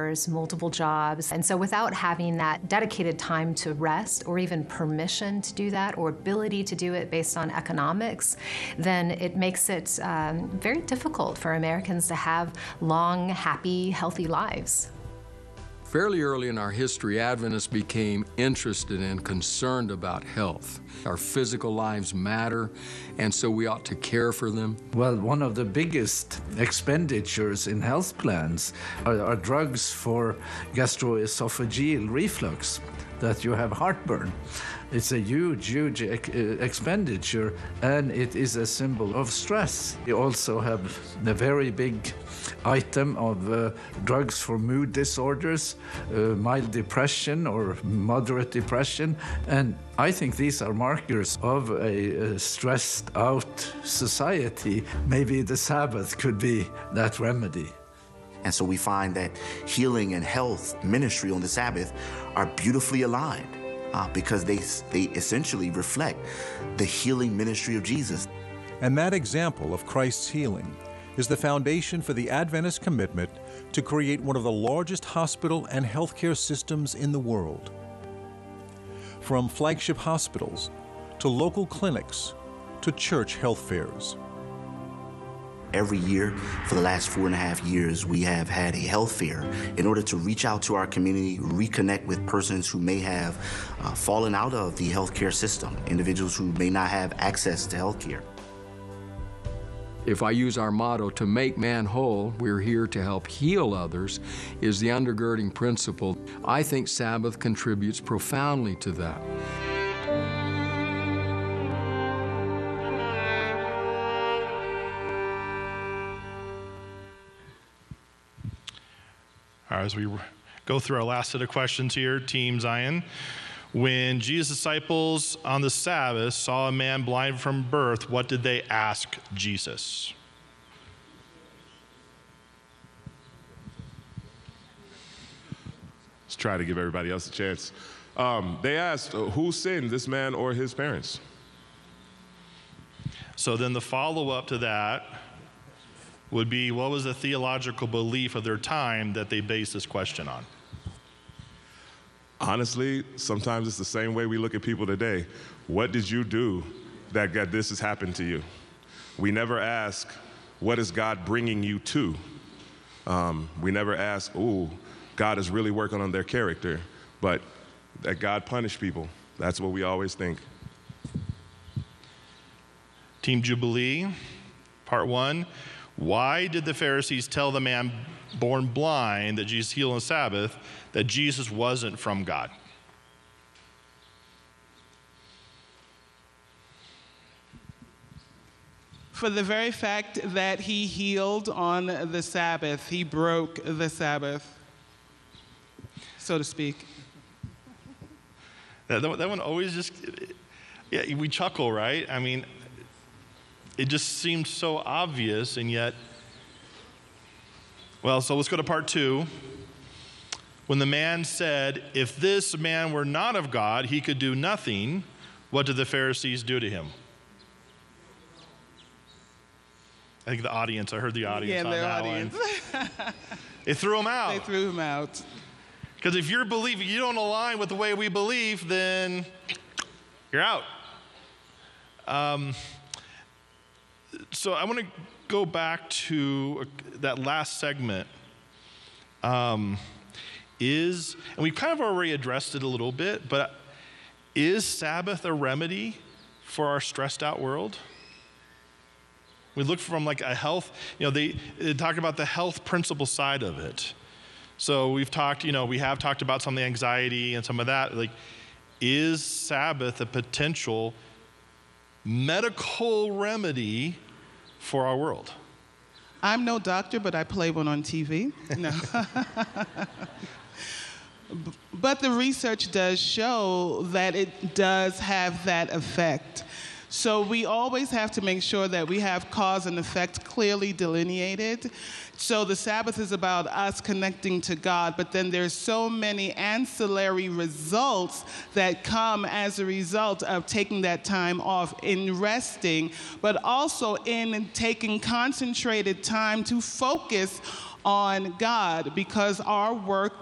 hours, multiple jobs. And so without having that dedicated time to rest or even permission to do that or ability to do it based on economics, then it makes it very difficult for Americans to have long, happy, healthy lives. Fairly early in our history, Adventists became interested and concerned about health. Our physical lives matter, and so we ought to care for them. Well, one of the biggest expenditures in health plans are drugs for gastroesophageal reflux, that you have heartburn. It's a huge expenditure, and it is a symbol of stress. You also have a very big item of drugs for mood disorders, mild depression or moderate depression, and I think these are markers of a stressed out society. Maybe the Sabbath could be that remedy. And so we find that healing and health ministry on the Sabbath are beautifully aligned because they essentially reflect the healing ministry of Jesus. And that example of Christ's healing is the foundation for the Adventist commitment to create one of the largest hospital and healthcare systems in the world. From flagship hospitals to local clinics to church health fairs. Every year for the last 4.5 years, we have had a health fair in order to reach out to our community, reconnect with persons who may have fallen out of the healthcare system, individuals who may not have access to healthcare. If I use our motto, to make man whole, we're here to help heal others, is the undergirding principle. I think Sabbath contributes profoundly to that. All right, as we go through our last set of questions here, Team Zion, when Jesus' disciples on the Sabbath saw a man blind from birth, what did they ask Jesus? Let's try to give everybody else a chance. They asked, who sinned, this man or his parents? So then the follow-up to that would be, what was the theological belief of their time that they based this question on? Honestly, sometimes it's the same way we look at people today. What did you do that this has happened to you? We never ask, what is God bringing you to? We never ask, ooh, God is really working on their character, but that God punished people. That's what we always think. Team Jubilee, part one. Why did the Pharisees tell the man born blind that Jesus healed on the Sabbath that Jesus wasn't from God? For the very fact that he healed on the Sabbath, he broke the Sabbath, so to speak. That one always just, yeah, we chuckle, right? I mean, it just seemed so obvious, and yet, well, so let's go to part two. When the man said, if this man were not of God, he could do nothing, what did the Pharisees do to him? I think the audience, I heard the audience on that one. They threw him out. They threw him out. Because if you're believing, you don't align with the way we believe, then you're out. So I want to go back to that last segment. And we've kind of already addressed it a little bit, but is Sabbath a remedy for our stressed out world? We look from like a health, they talk about the health principle side of it. So we have talked about some of the anxiety and some of that. Like, is Sabbath a potential medical remedy for our world? I'm no doctor, but I play one on TV. No. But the research does show that it does have that effect. So we always have to make sure that we have cause and effect clearly delineated. So the Sabbath is about us connecting to God, but then there's so many ancillary results that come as a result of taking that time off in resting, but also in taking concentrated time to focus on God, because our work